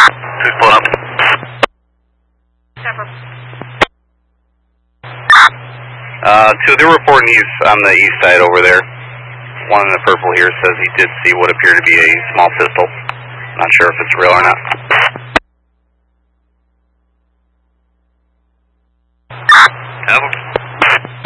Who's pulling up? Two, they're reporting he's on the east side over there. One in the purple here says he did see what appeared to be a small pistol. Not sure if it's real or not.